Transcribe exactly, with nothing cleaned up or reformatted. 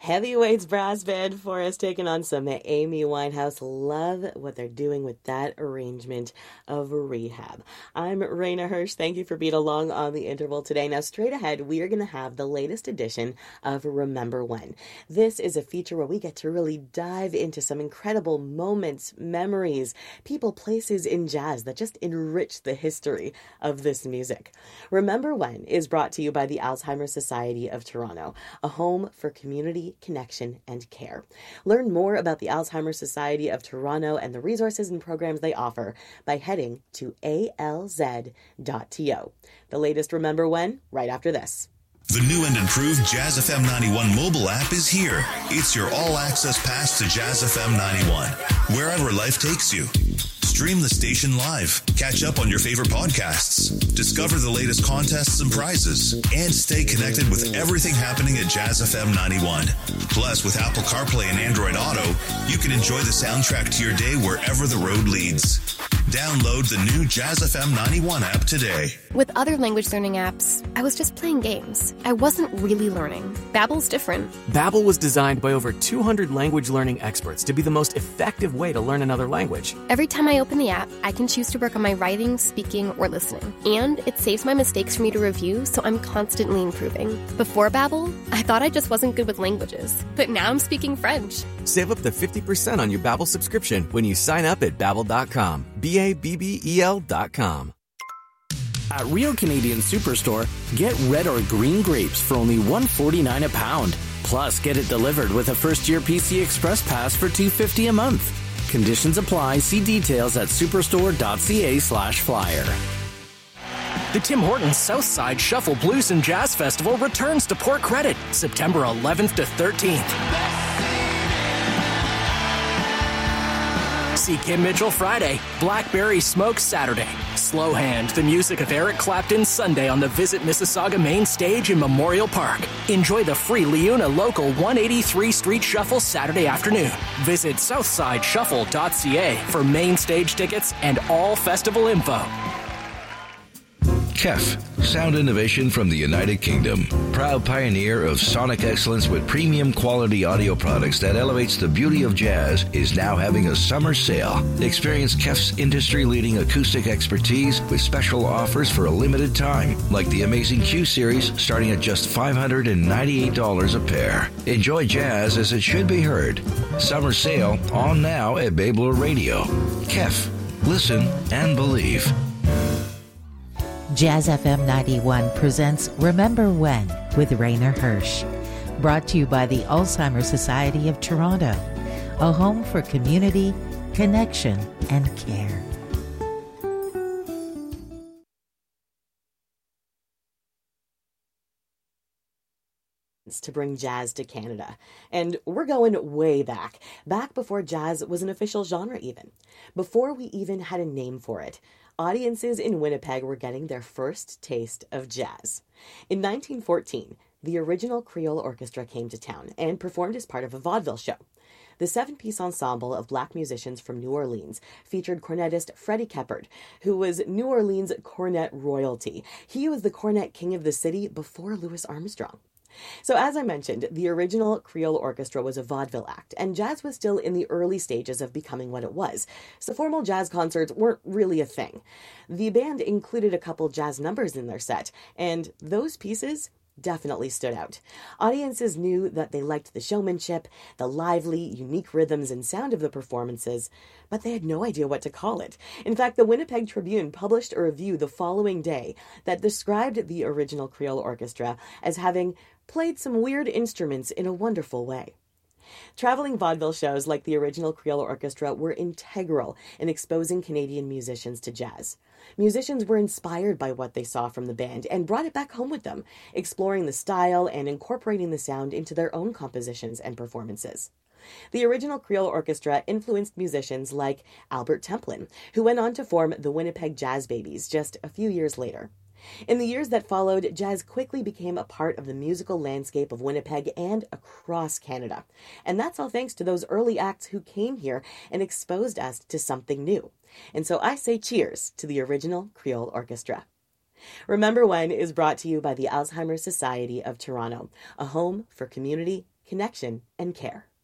Heavyweights brass band for us, taking on some Amy Winehouse. Love what they're doing with that arrangement of Rehab. I'm Raina Hirsch. Thank you for being along on the interval today. Now, straight ahead, we are going to have the latest edition of Remember When. This is a feature where we get to really dive into some incredible moments, memories, people, places in jazz that just enrich the history of this music. Remember When is brought to you by the Alzheimer's Society of Toronto, a home for community connection, and care. Learn more about the Alzheimer's Society of Toronto and the resources and programs they offer by heading to A L Z dot T O. The latest Remember When, right after this. The new and improved Jazz F M ninety-one mobile app is here. It's your all-access pass to Jazz F M ninety-one, wherever life takes you. Stream the station live, catch up on your favorite podcasts, discover the latest contests and prizes, and stay connected with everything happening at Jazz F M ninety-one. Plus, with Apple CarPlay and Android Auto, you can enjoy the soundtrack to your day wherever the road leads. Download the new Jazz F M ninety-one app today. With other language learning apps, I was just playing games. I wasn't really learning. Babbel's different. Babbel was designed by over two hundred language learning experts to be the most effective way to learn another language. Every time I open the app, I can choose to work on my writing, speaking, or listening. And it saves my mistakes for me to review, so I'm constantly improving. Before Babbel, I thought I just wasn't good with languages. But now I'm speaking French. Save up to fifty percent on your Babbel subscription when you sign up at babbel dot com. B A B B E L dot com. At Real Canadian Superstore, get red or green grapes for only one dollar and forty-nine cents a pound. Plus, get it delivered with a first-year P C Express Pass for two dollars and fifty cents a month. Conditions apply. See details at superstore dot c a slash flyer. The Tim Hortons Southside Shuffle Blues and Jazz Festival returns to Port Credit, September eleventh to thirteenth. See Kim Mitchell Friday, Blackberry Smoke Saturday, Slow Hand, the music of Eric Clapton Sunday on the Visit Mississauga main stage in Memorial Park. Enjoy the free Leuna Local one eighty-three Street Shuffle Saturday afternoon. Visit southside shuffle dot c a for main stage tickets and all festival info. K E F, sound innovation from the United Kingdom. Proud pioneer of sonic excellence with premium quality audio products that elevates the beauty of jazz, is now having a summer sale. Experience K E F's industry-leading acoustic expertise with special offers for a limited time, like the amazing Q Series starting at just five hundred ninety-eight dollars a pair. Enjoy jazz as it should be heard. Summer sale on now at Babler Radio. K E F, listen and believe. Jazz F M ninety-one presents Remember When with Raina Hirsch. Brought to you by the Alzheimer's Society of Toronto, a home for community, connection, and care. To bring jazz to Canada. And we're going way back, back before jazz was an official genre even, before we even had a name for it. Audiences in Winnipeg were getting their first taste of jazz. In nineteen fourteen, the original Creole Orchestra came to town and performed as part of a vaudeville show. The seven-piece ensemble of black musicians from New Orleans featured cornetist Freddie Keppard, who was New Orleans cornet royalty. He was the cornet king of the city before Louis Armstrong. So as I mentioned, the original Creole Orchestra was a vaudeville act, and jazz was still in the early stages of becoming what it was. So formal jazz concerts weren't really a thing. The band included a couple jazz numbers in their set, and those pieces definitely stood out. Audiences knew that they liked the showmanship, the lively, unique rhythms and sound of the performances, but they had no idea what to call it. In fact, the Winnipeg Tribune published a review the following day that described the original Creole Orchestra as having played some weird instruments in a wonderful way. Traveling vaudeville shows like the original Creole Orchestra were integral in exposing Canadian musicians to jazz. Musicians were inspired by what they saw from the band and brought it back home with them, exploring the style and incorporating the sound into their own compositions and performances. The original Creole Orchestra influenced musicians like Albert Templin, who went on to form the Winnipeg Jazz Babies just a few years later. In the years that followed, jazz quickly became a part of the musical landscape of Winnipeg and across Canada. And that's all thanks to those early acts who came here and exposed us to something new. And so I say cheers to the original Creole Orchestra. Remember When is brought to you by the Alzheimer's Society of Toronto, a home for community, connection, and care.